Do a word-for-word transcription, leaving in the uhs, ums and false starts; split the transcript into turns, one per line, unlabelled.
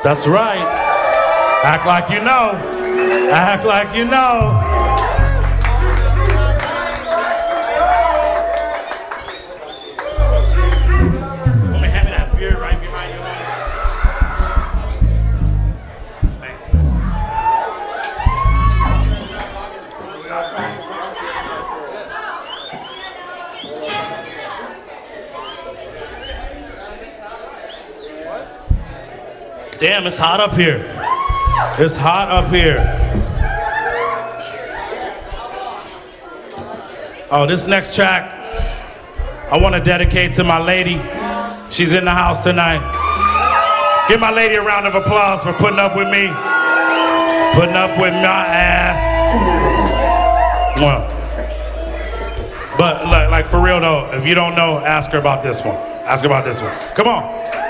That's right. Act like you know. Act like you know. Let me hand me that beer right behind you. Thanks. Damn, it's hot up here. It's hot up here. Oh, this next track, I want to dedicate to my lady. She's in the house tonight. Give my lady a round of applause for putting up with me, putting up with my ass. Mwah. But like, like for real though, if you don't know, ask her about this one. Ask her about this one. Come on.